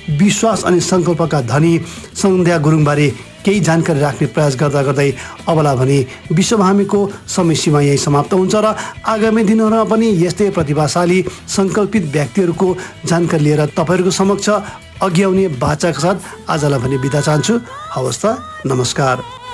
विश्वास अनि सङ्कल्पका धनी सन्ध्या गुरुङबारे केही जानकारी राख्ने प्रयास गर्दा गर्दै अबला भने विश्वभामीको समय सीमा यही समाप्त हुन्छ र आगामी दिनहरूमा पनि यस्तै प्रतिभाशाली सङ्कल्पित व्यक्तिहरूको जानकारी लिएर तपाईँहरूको समक्ष अघि आउने बाचाका साथ आजलाई भने बिदा चाहन्छु। हवस् त, नमस्कार।